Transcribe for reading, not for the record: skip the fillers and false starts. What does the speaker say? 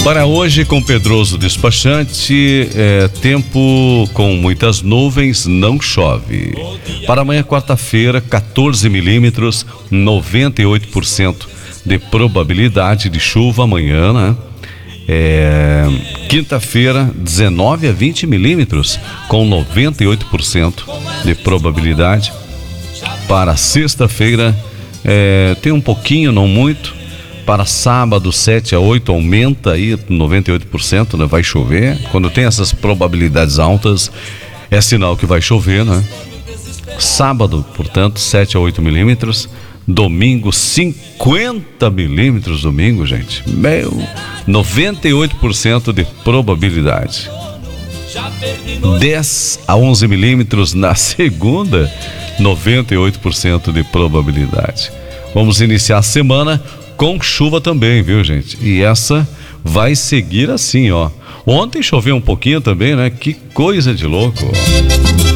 Para hoje, com Pedroso Despachante, tempo com muitas nuvens, não chove. Para amanhã, quarta-feira, 14 milímetros, 98% de probabilidade de chuva amanhã, né? Quinta-feira, 19 a 20 milímetros, com 98% de probabilidade. Para sexta-feira, tem um pouquinho, não muito. Para sábado, 7 a 8, aumenta aí 98%, né? Vai chover. Quando tem essas probabilidades altas, é sinal que vai chover, né? Sábado, portanto, 7 a 8 milímetros. Domingo, 50 milímetros, domingo, gente. 98% de probabilidade. 10 a 11 milímetros na segunda, 98% de probabilidade. Vamos iniciar a semana com chuva também, viu, gente? E essa vai seguir assim, ó. Ontem choveu um pouquinho também, né? Que coisa de louco.